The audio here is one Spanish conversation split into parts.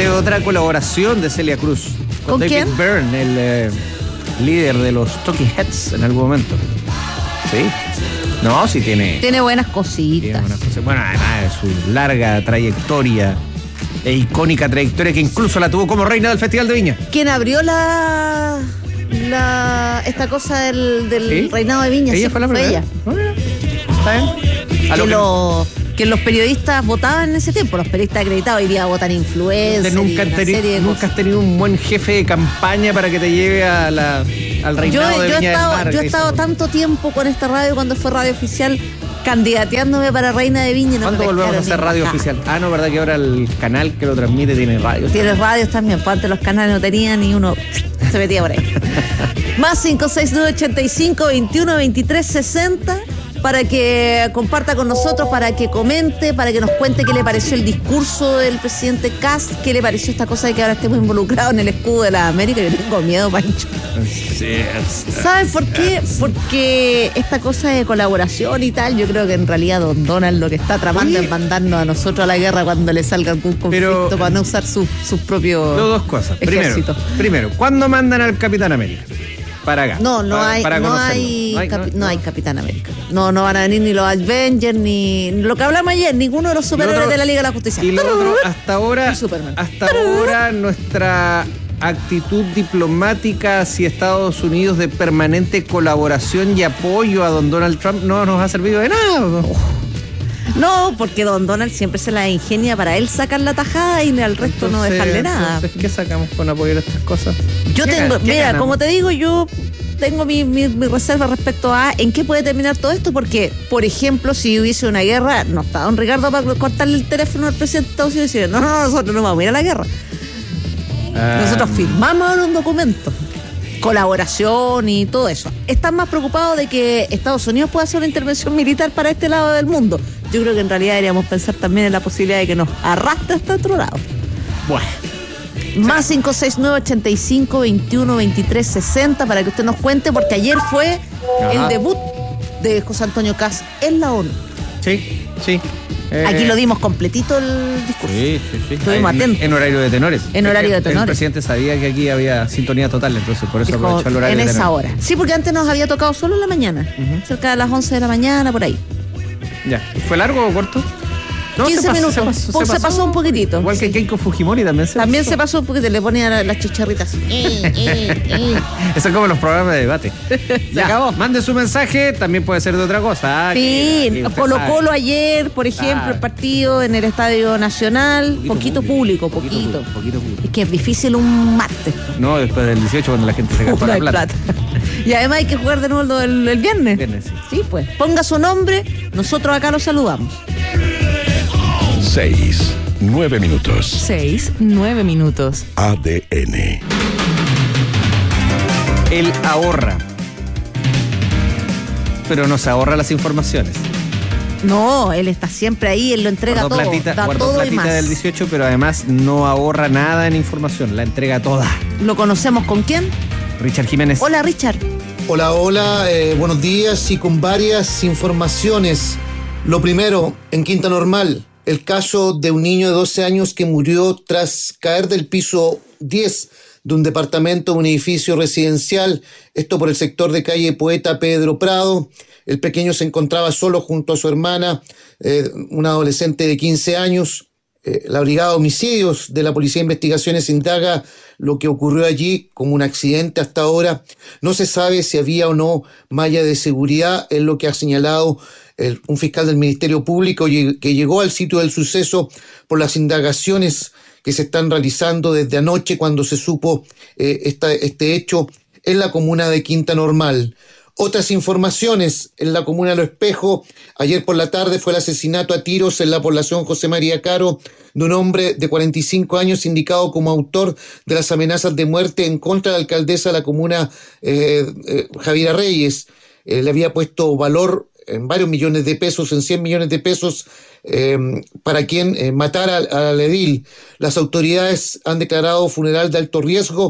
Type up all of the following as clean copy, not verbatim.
de otra colaboración de Celia Cruz. ¿Con David quién? Byrne, el líder de los Talking Heads en algún momento. ¿Sí? No, sí tiene Tiene buenas cositas. buenas cosas. Bueno, además de su larga trayectoria e icónica trayectoria que incluso la tuvo como reina del Festival de Viña. ¿Quién abrió esta cosa del ¿Sí? reinado de Viña? Ella Sí, fue la primera. ella. Está bien. A lo Que los periodistas votaban en ese tiempo, los periodistas acreditados, hoy día votan influencers. Nunca has tenido un buen jefe de campaña para que te lleve al reinado de Viña del Mar. Yo he estado tanto tiempo con esta radio cuando fue radio oficial candidateándome para reina de Viña. ¿Cuándo volvemos a hacer radio oficial? Ah, no, ¿verdad que ahora el canal que lo transmite tiene radio? Tiene radios también, pues antes los canales no tenían y uno se metía por ahí. Más 56985 21 23 60 para que comparta con nosotros, para que comente, para que nos cuente qué le pareció el discurso del presidente Kast, qué le pareció esta cosa de que ahora estemos involucrados en el escudo de la América. Yo tengo miedo, Pancho. ¿Sabes por qué? Porque esta cosa de colaboración y tal, yo creo que en realidad don Donald lo que está tramando es mandarnos a nosotros a la guerra cuando le salga algún conflicto para no usar sus propios dos cosas. ejércitos. Primero, ¿cuándo mandan al Capitán América? Para acá. No hay Capitán América. No van a venir ni los Avengers, ni lo que hablamos ayer, ninguno de los superhéroes de la Liga de la Justicia. Y lo otro, hasta ahora nuestra actitud diplomática hacia Estados Unidos de permanente colaboración y apoyo a don Donald Trump no nos ha servido de nada. No, porque don Donald siempre se la ingenia para él sacar la tajada y al resto no dejarle nada. Entonces, ¿qué sacamos con apoyar estas cosas? Como te digo, yo tengo mi reserva respecto a en qué puede terminar todo esto, porque, por ejemplo, si hubiese una guerra, no está don Ricardo para cortarle el teléfono al presidente de Estados Unidos y decir, no, nosotros no vamos a ir a la guerra. Nosotros firmamos ahora un documento, colaboración y todo eso. Están más preocupados de que Estados Unidos pueda hacer una intervención militar para este lado del mundo. Yo creo que en realidad deberíamos pensar también en la posibilidad de que nos arrastre hasta otro lado. Bueno. Más 56985 21 23 60 para que usted nos cuente, porque ayer fue el debut de José Antonio Kast en la ONU. Sí. Aquí lo dimos completito el discurso. Sí. Estuvimos atentos. En horario de tenores. El presidente sabía que aquí había sintonía total, entonces por eso aprovechó el horario de tenores. En esa hora. Sí, porque antes nos había tocado solo en la mañana, cerca de las 11 de la mañana, por ahí. Ya. ¿Fue largo o corto? No, 15 minutos. Se pasó un poquitito. Igual que Keiko Fujimori también se pasó un poquito, le ponía las chicharritas. Eso es como los programas de debate. Se acabó. Mande su mensaje, también puede ser de otra cosa. Sí, Colo-Colo ayer, por ejemplo, el partido en el Estadio Nacional, poquito público. Es que es difícil un martes. No, después del 18 cuando la gente se gastó la plata. Y además hay que jugar de nuevo el viernes. Sí. Sí, pues. Ponga su nombre, nosotros acá lo saludamos. 6-9 minutos. 6-9 minutos. ADN. Él ahorra, pero no se ahorra las informaciones. No, él está siempre ahí, él lo entrega todo. Guardó todo platita y más. del 18, pero además no ahorra nada en información, la entrega toda. ¿Lo conocemos con quién? Richard Jiménez. Hola, Richard. Hola, buenos días y con varias informaciones. Lo primero, en Quinta Normal, el caso de un niño de 12 años que murió tras caer del piso 10 de un departamento de un edificio residencial, esto por el sector de calle Poeta Pedro Prado. El pequeño se encontraba solo junto a su hermana, una adolescente de 15 años. La Brigada de Homicidios de la Policía de Investigaciones indaga lo que ocurrió allí como un accidente hasta ahora. No se sabe si había o no malla de seguridad, es lo que ha señalado un fiscal del Ministerio Público que llegó al sitio del suceso por las indagaciones que se están realizando desde anoche cuando se supo este hecho en la comuna de Quinta Normal. Otras informaciones en la comuna de Los Espejos. Ayer por la tarde fue el asesinato a tiros en la población José María Caro de un hombre de 45 años indicado como autor de las amenazas de muerte en contra de la alcaldesa de la comuna, Javiera Reyes. Le había puesto valor en varios millones de pesos, en 100 millones de pesos, para quien matara al edil. Las autoridades han declarado funeral de alto riesgo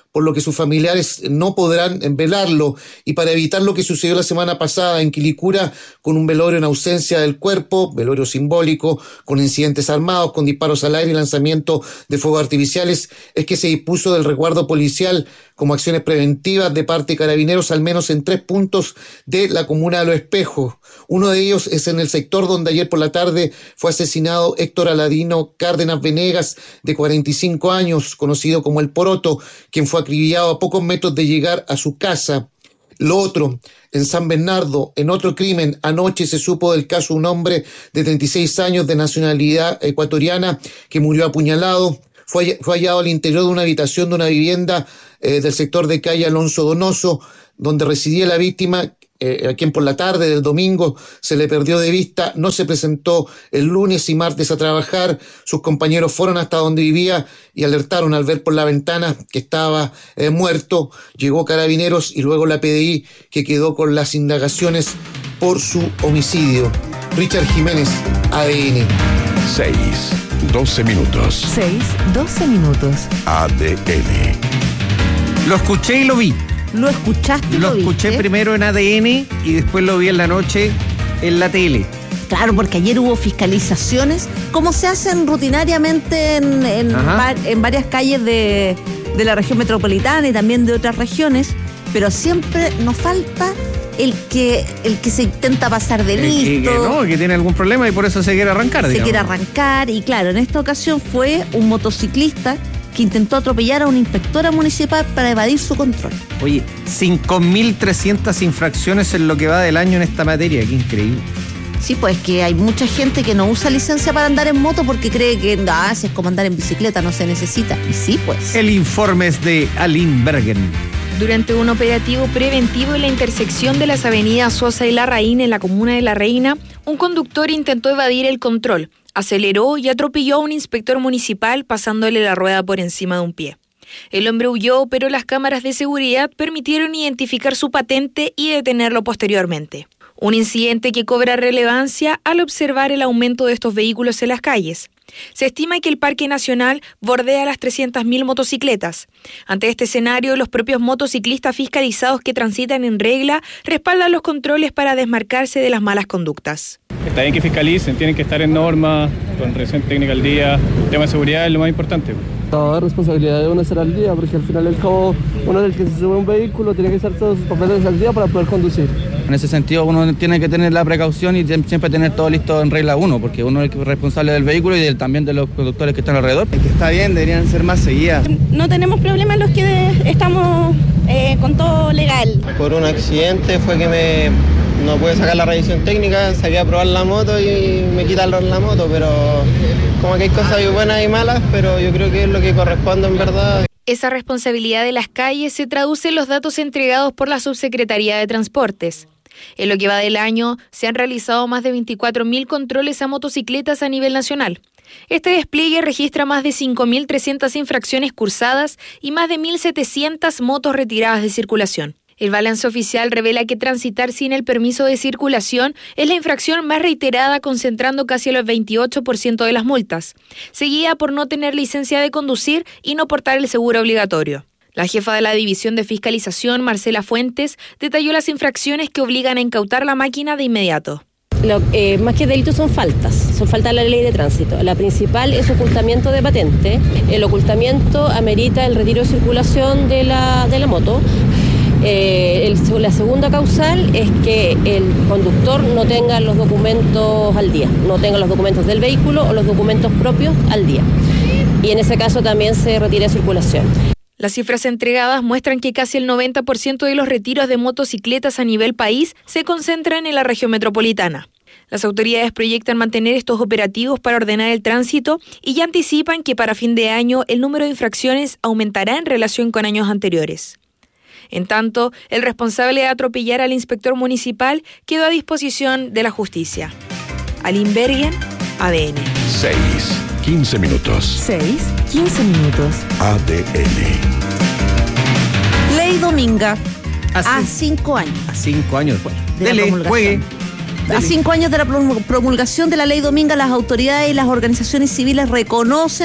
por lo que sus familiares no podrán velarlo, y para evitar lo que sucedió la semana pasada en Quilicura, con un velorio en ausencia del cuerpo, velorio simbólico, con incidentes armados, con disparos al aire y lanzamiento de fuegos artificiales, es que se dispuso del resguardo policial como acciones preventivas de parte de Carabineros, al menos en 3 puntos de la comuna de Los Espejos. Uno de ellos es en el sector donde ayer por la tarde fue asesinado Héctor Aladino Cárdenas Venegas, de 45 años, conocido como El Poroto, quien fue acribillado a pocos metros de llegar a su casa. Lo otro, en San Bernardo, en otro crimen, anoche se supo del caso de un hombre de 36 años de nacionalidad ecuatoriana que murió apuñalado. Fue hallado al interior de una habitación de una vivienda del sector de calle Alonso Donoso, donde residía la víctima, a quien por la tarde del domingo se le perdió de vista. No se presentó el lunes y martes a trabajar. Sus compañeros fueron hasta donde vivía y alertaron al ver por la ventana que estaba muerto. Llegó Carabineros y luego la PDI, que quedó con las indagaciones por su homicidio. Richard Jiménez, ADN. 6:12 minutos. 6:12 minutos. ADN. Lo escuché y lo vi. ¿Lo escuchaste y Lo lo escuché viste? primero en ADN y después lo vi en la noche en la tele. Claro, porque ayer hubo fiscalizaciones, como se hacen rutinariamente en varias calles de la región metropolitana y también de otras regiones, pero siempre nos falta el que se intenta pasar de listo. Que tiene algún problema y por eso se quiere arrancar. Se digamos. quiere arrancar, y claro, en esta ocasión fue un motociclista que intentó atropellar a una inspectora municipal para evadir su control. Oye, 5.300 infracciones en lo que va del año en esta materia, qué increíble. Sí, pues que hay mucha gente que no usa licencia para andar en moto porque cree que si es como andar en bicicleta, no se necesita. Y sí, pues. El informe es de Aline Bergen. Durante un operativo preventivo en la intersección de las avenidas Sosa y Larraín en la comuna de La Reina, un conductor intentó evadir el control, aceleró y atropelló a un inspector municipal pasándole la rueda por encima de un pie. El hombre huyó, pero las cámaras de seguridad permitieron identificar su patente y detenerlo posteriormente. Un incidente que cobra relevancia al observar el aumento de estos vehículos en las calles. Se estima que el Parque Nacional bordea las 300.000 motocicletas. Ante este escenario, los propios motociclistas fiscalizados que transitan en regla respaldan los controles para desmarcarse de las malas conductas. Está bien que fiscalicen, tienen que estar en norma, con revisión técnica al día. El tema de seguridad es lo más importante. Toda responsabilidad de uno estar al día, porque al final del cabo uno es el que se sube a un vehículo, tiene que estar todos sus papeles al día para poder conducir. En ese sentido uno tiene que tener la precaución y siempre tener todo listo en regla uno, porque uno es el responsable del vehículo y también de los conductores que están alrededor. Está bien, deberían ser más seguidas. No tenemos problemas los que estamos con todo legal. Por un accidente fue que no pude sacar la revisión técnica, saqué a probar la moto y me quitaron la moto, pero como que hay cosas buenas y malas, pero yo creo que es lo que corresponde en verdad. Esa responsabilidad de las calles se traduce en los datos entregados por la Subsecretaría de Transportes. En lo que va del año, se han realizado más de 24.000 controles a motocicletas a nivel nacional. Este despliegue registra más de 5.300 infracciones cursadas y más de 1.700 motos retiradas de circulación. El balance oficial revela que transitar sin el permiso de circulación es la infracción más reiterada, concentrando casi el 28% de las multas, seguida por no tener licencia de conducir y no portar el seguro obligatorio. La jefa de la División de Fiscalización, Marcela Fuentes, detalló las infracciones que obligan a incautar la máquina de inmediato. Más que delitos son faltas a la ley de tránsito. La principal es ocultamiento de patente. El ocultamiento amerita el retiro de circulación de la moto. La segunda causal es que el conductor no tenga los documentos al día, no tenga los documentos del vehículo o los documentos propios al día. Y en ese caso también se retira de circulación. Las cifras entregadas muestran que casi el 90% de los retiros de motocicletas a nivel país se concentran en la región metropolitana. Las autoridades proyectan mantener estos operativos para ordenar el tránsito y ya anticipan que para fin de año el número de infracciones aumentará en relación con años anteriores. En tanto, el responsable de atropellar al inspector municipal quedó a disposición de la justicia. Aline Bergen, ADN. 6:15 minutos. 6:15 minutos. ADN. Ley Dominga, a 5 años. A 5 años después. De la Dele, promulgación. juegue. A 5 años de la promulgación de la Ley Dominga, las autoridades y las organizaciones civiles reconocen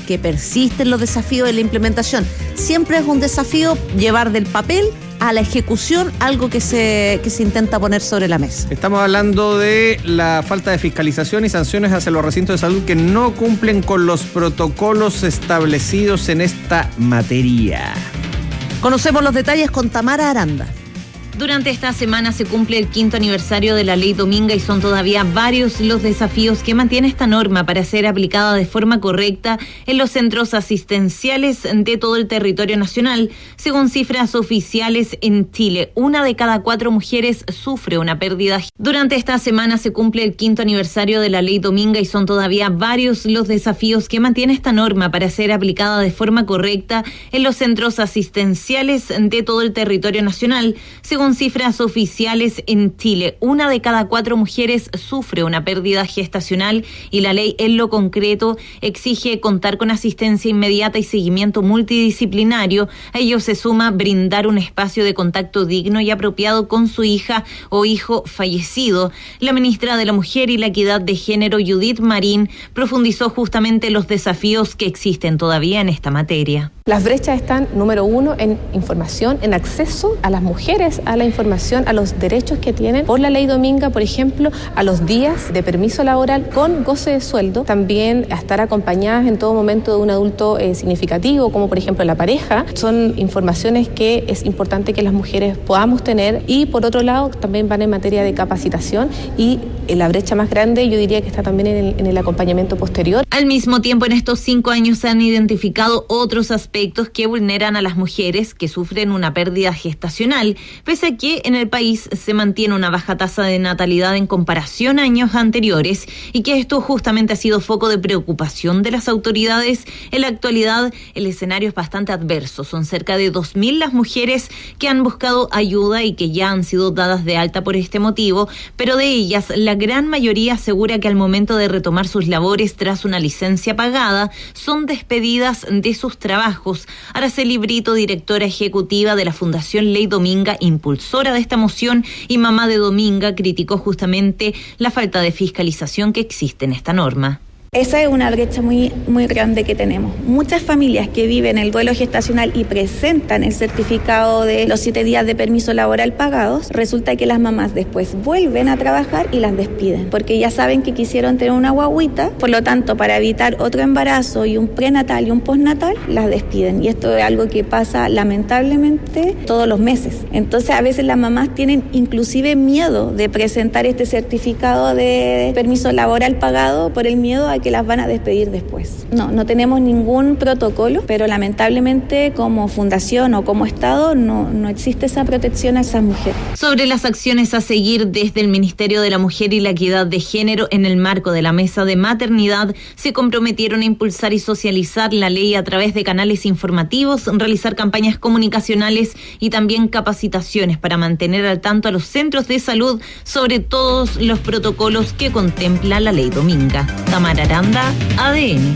que persisten los desafíos en la implementación. Siempre es un desafío llevar del papel a la ejecución algo que se intenta poner sobre la mesa. Estamos hablando de la falta de fiscalización y sanciones hacia los recintos de salud que no cumplen con los protocolos establecidos en esta materia. Conocemos los detalles con Tamara Aranda. Durante esta semana se cumple el 5º aniversario de la Ley Dominga y son todavía varios los desafíos que mantiene esta norma para ser aplicada de forma correcta en los centros asistenciales de todo el territorio nacional. Según cifras oficiales en Chile, 1 de cada 4 mujeres sufre una pérdida. Durante esta semana se cumple el 5º aniversario de la Ley Dominga y son todavía varios los desafíos que mantiene esta norma para ser aplicada de forma correcta en los centros asistenciales de todo el territorio nacional. Según cifras oficiales en Chile, 1 de cada 4 mujeres sufre una pérdida gestacional y la ley en lo concreto exige contar con asistencia inmediata y seguimiento multidisciplinario. A ello se suma brindar un espacio de contacto digno y apropiado con su hija o hijo fallecido. La ministra de la Mujer y la Equidad de Género, Judith Marín, profundizó justamente los desafíos que existen todavía en esta materia. Las brechas están, número 1, en información, en acceso a las mujeres a la información, a los derechos que tienen por la Ley Dominga, por ejemplo, a los días de permiso laboral con goce de sueldo, también a estar acompañadas en todo momento de un adulto significativo, como por ejemplo la pareja. Son informaciones que es importante que las mujeres podamos tener y por otro lado también van en materia de capacitación y la brecha más grande yo diría que está también en el acompañamiento posterior. Al mismo tiempo, en estos 5 años se han identificado otros aspectos que vulneran a las mujeres que sufren una pérdida gestacional, pese a que en el país se mantiene una baja tasa de natalidad en comparación a años anteriores y que esto justamente ha sido foco de preocupación de las autoridades. En la actualidad el escenario es bastante adverso, son cerca de 2.000 las mujeres que han buscado ayuda y que ya han sido dadas de alta por este motivo, pero de ellas la gran mayoría asegura que al momento de retomar sus labores tras una licencia pagada son despedidas de sus trabajos. Araceli Brito, directora ejecutiva de la Fundación Ley Dominga, impulsora de esta moción y mamá de Dominga, criticó justamente la falta de fiscalización que existe en esta norma. Esa es una brecha muy grande que tenemos. Muchas familias que viven el duelo gestacional y presentan el certificado de los 7 días de permiso laboral pagados, resulta que las mamás después vuelven a trabajar y las despiden, porque ya saben que quisieron tener una guagüita, por lo tanto, para evitar otro embarazo y un prenatal y un postnatal, las despiden. Y esto es algo que pasa lamentablemente todos los meses. Entonces, a veces las mamás tienen inclusive miedo de presentar este certificado de permiso laboral pagado por el miedo a que las van a despedir después. No tenemos ningún protocolo, pero lamentablemente como fundación o como Estado no existe esa protección a esas mujeres. Sobre las acciones a seguir desde el Ministerio de la Mujer y la Equidad de Género en el marco de la Mesa de Maternidad, se comprometieron a impulsar y socializar la ley a través de canales informativos, realizar campañas comunicacionales y también capacitaciones para mantener al tanto a los centros de salud sobre todos los protocolos que contempla la Ley Dominga. Tamara Aranda, ADN.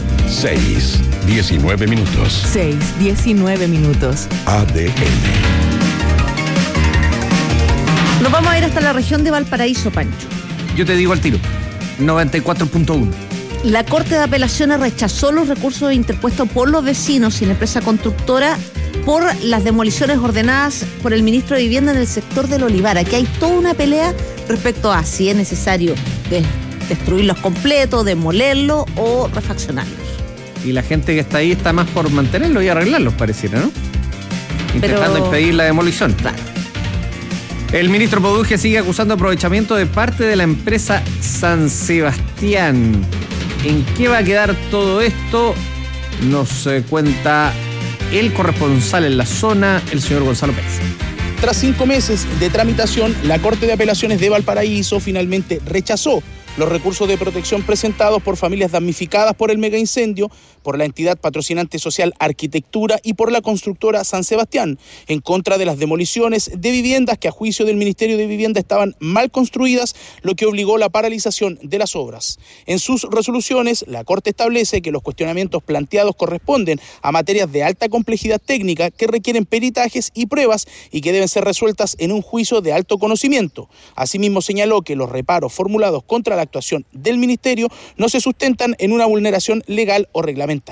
6:19 minutos. 6:19 minutos. ADN. Nos vamos a ir hasta la región de Valparaíso, Pancho. Yo te digo al tiro, 94.1. La Corte de Apelaciones rechazó los recursos interpuestos por los vecinos y la empresa constructora por las demoliciones ordenadas por el ministro de Vivienda en el sector del Olivar. Aquí hay toda una pelea respecto a si es necesario destruirlos completos, demolerlos o refaccionarlos. Y la gente que está ahí está más por mantenerlos y arreglarlos, pareciera, ¿no? Intentando impedir la demolición. Claro. El ministro Poduje sigue acusando aprovechamiento de parte de la empresa San Sebastián. ¿En qué va a quedar todo esto? Nos cuenta el corresponsal en la zona, el señor Gonzalo Pérez. Tras 5 meses de tramitación, la Corte de Apelaciones de Valparaíso finalmente rechazó los recursos de protección presentados por familias damnificadas por el megaincendio, por la entidad patrocinante social Arquitectura y por la constructora San Sebastián, en contra de las demoliciones de viviendas que a juicio del Ministerio de Vivienda estaban mal construidas, lo que obligó la paralización de las obras. En sus resoluciones, la Corte establece que los cuestionamientos planteados corresponden a materias de alta complejidad técnica que requieren peritajes y pruebas y que deben ser resueltas en un juicio de alto conocimiento. Asimismo, señaló que los reparos formulados contra la actuación del Ministerio no se sustentan en una vulneración legal o reglamentaria.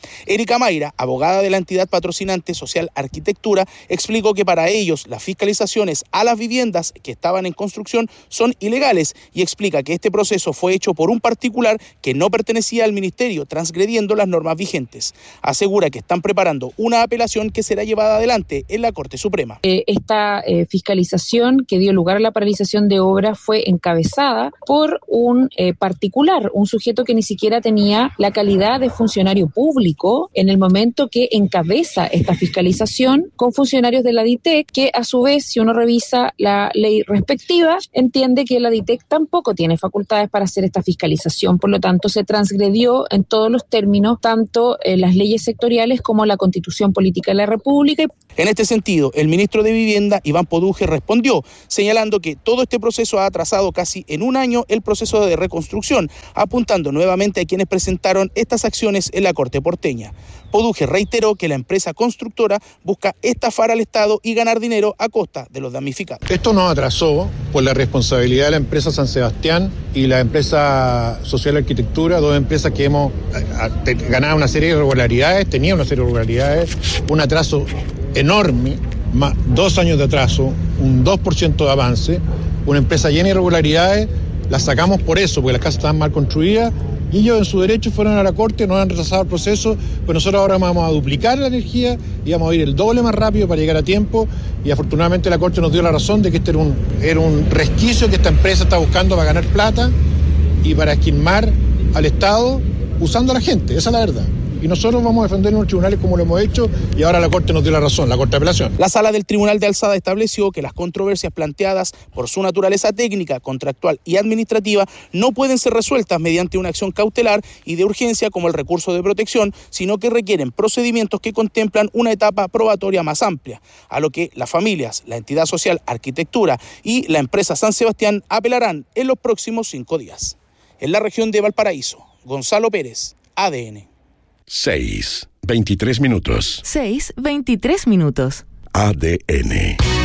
Erika Mayra, abogada de la entidad patrocinante Social Arquitectura, explicó que para ellos las fiscalizaciones a las viviendas que estaban en construcción son ilegales y explica que este proceso fue hecho por un particular que no pertenecía al ministerio, transgrediendo las normas vigentes. Asegura que están preparando una apelación que será llevada adelante en la Corte Suprema. Esta fiscalización que dio lugar a la paralización de obras fue encabezada por un particular, un sujeto que ni siquiera tenía la calidad de funcionario público en el momento que encabeza esta fiscalización, con funcionarios de la DITEC, que a su vez, si uno revisa la ley respectiva, entiende que la DITEC tampoco tiene facultades para hacer esta fiscalización. Por lo tanto, se transgredió en todos los términos tanto las leyes sectoriales como la Constitución Política de la República. En este sentido, el ministro de Vivienda, Iván Poduje, respondió, señalando que todo este proceso ha atrasado casi en un año el proceso de reconstrucción, apuntando nuevamente a quienes presentaron estas acciones en la Corte porteña. Poduje reiteró que la empresa constructora busca estafar al Estado y ganar dinero a costa de los damnificados. Esto nos atrasó por la responsabilidad de la empresa San Sebastián y la empresa Social Arquitectura, dos empresas que hemos ganado una serie de irregularidades, tenía una serie de irregularidades, un atraso enorme, más 2 años de atraso, un 2% de avance, una empresa llena de irregularidades, la sacamos por eso, porque las casas estaban mal construidas, y ellos en su derecho fueron a la Corte, no han retrasado el proceso, pues nosotros ahora vamos a duplicar la energía y vamos a ir el doble más rápido para llegar a tiempo, y afortunadamente la Corte nos dio la razón de que este era un resquicio que esta empresa está buscando para ganar plata y para esquilmar al Estado usando a la gente, esa es la verdad. Y nosotros vamos a defender en los tribunales como lo hemos hecho, y ahora la Corte nos dio la razón, la Corte de Apelación. La Sala del Tribunal de Alzada estableció que las controversias planteadas por su naturaleza técnica, contractual y administrativa no pueden ser resueltas mediante una acción cautelar y de urgencia como el recurso de protección, sino que requieren procedimientos que contemplan una etapa probatoria más amplia, a lo que las familias, la entidad social Arquitectura y la empresa San Sebastián apelarán en los próximos 5 días. En la región de Valparaíso, Gonzalo Pérez, ADN. 6:23 minutos. 6:23 minutos. ADN.